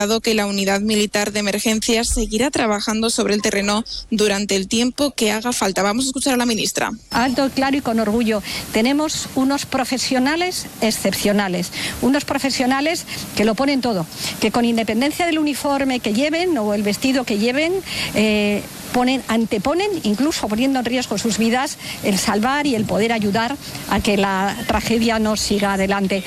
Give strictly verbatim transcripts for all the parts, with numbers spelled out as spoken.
que la unidad militar de emergencias seguirá trabajando sobre el terreno durante el tiempo que haga falta. Vamos a escuchar a la ministra. Alto, claro y con orgullo. Tenemos unos profesionales excepcionales, unos profesionales que lo ponen todo, que con independencia del uniforme que lleven o el vestido que lleven, eh, ponen, anteponen, incluso poniendo en riesgo sus vidas, el salvar y el poder ayudar a que la tragedia no siga adelante.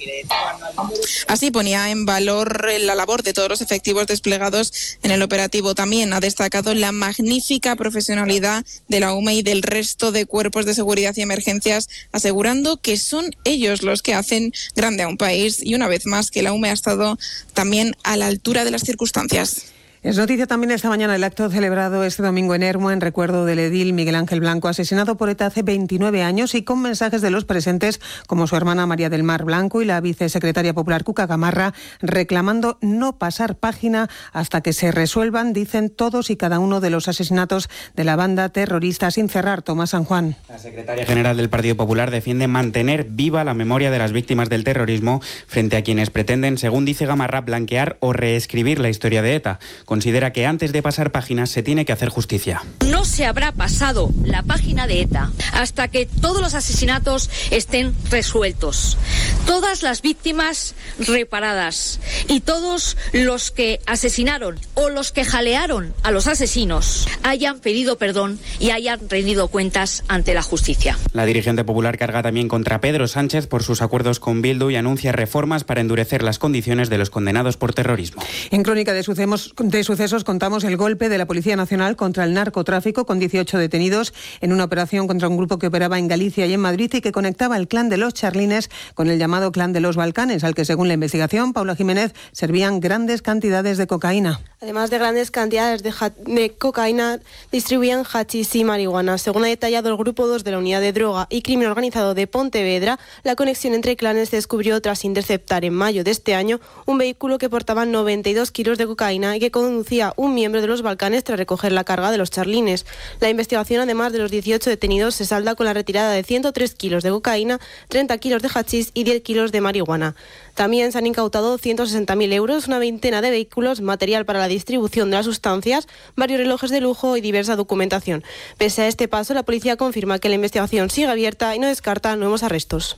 Así ponía en valor la labor de todos los efectivos desplegados en el operativo. También ha destacado la magnífica profesionalidad de la U M E y del resto de cuerpos de seguridad y emergencias, asegurando que son ellos los que hacen grande a un país y una vez más que la U M E ha estado también a la altura de las circunstancias. Es noticia también esta mañana el acto celebrado este domingo en Ermua en recuerdo del edil Miguel Ángel Blanco, asesinado por ETA hace veintinueve años, y con mensajes de los presentes como su hermana María del Mar Blanco y la vicesecretaria popular Cuca Gamarra, reclamando no pasar página hasta que se resuelvan, dicen, todos y cada uno de los asesinatos de la banda terrorista. Sin cerrar, Tomás San Juan. La secretaria general del Partido Popular defiende mantener viva la memoria de las víctimas del terrorismo frente a quienes pretenden, según dice Gamarra, blanquear o reescribir la historia de ETA. Considera que antes de pasar páginas se tiene que hacer justicia. No se habrá pasado la página de ETA hasta que todos los asesinatos estén resueltos, todas las víctimas reparadas y todos los que asesinaron o los que jalearon a los asesinos hayan pedido perdón y hayan rendido cuentas ante la justicia. La dirigente popular carga también contra Pedro Sánchez por sus acuerdos con Bildu y anuncia reformas para endurecer las condiciones de los condenados por terrorismo. En Crónica de Sucesos, de sucesos contamos el golpe de la Policía Nacional contra el narcotráfico, con dieciocho detenidos en una operación contra un grupo que operaba en Galicia y en Madrid y que conectaba el clan de los Charlines con el llamado clan de los Balcanes, al que, según la investigación, Paula Jiménez, servían grandes cantidades de cocaína. Además de grandes cantidades de, ja- de cocaína, distribuían hachís y marihuana. Según ha detallado el Grupo dos de la Unidad de Droga y Crimen Organizado de Pontevedra, la conexión entre clanes se descubrió tras interceptar en mayo de este año un vehículo que portaba noventa y dos kilos de cocaína y que conducía un miembro de los Balcanes tras recoger la carga de los Charlines. La investigación, además de los dieciocho detenidos, se salda con la retirada de ciento tres kilos de cocaína, treinta kilos de hachís y diez kilos de marihuana. También se han incautado ciento sesenta mil euros, una veintena de vehículos, material para la distribución de las sustancias, varios relojes de lujo y diversa documentación. Pese a este paso, la policía confirma que la investigación sigue abierta y no descarta nuevos arrestos.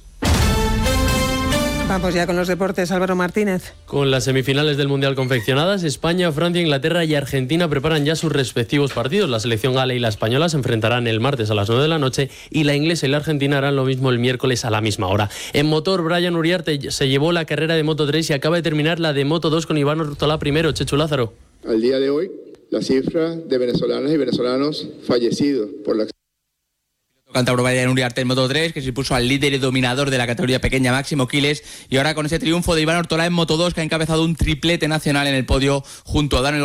Vamos ya con los deportes, Álvaro Martínez. Con las semifinales del Mundial confeccionadas, España, Francia, Inglaterra y Argentina preparan ya sus respectivos partidos. La selección gala y la española se enfrentarán el martes a las nueve de la noche y la inglesa y la argentina harán lo mismo el miércoles a la misma hora. En motor, Brian Uriarte se llevó la carrera de Moto tres y acaba de terminar la de Moto dos con Iván Ortolá primero. Chechu Lázaro. Al día de hoy, la cifra de venezolanas y venezolanos fallecidos por la Cántabro Brian Uriarte en Moto tres, que se puso al líder y dominador de la categoría pequeña Máximo Quiles, y ahora con ese triunfo de Iván Ortolá en Moto dos, que ha encabezado un triplete nacional en el podio junto a Daniel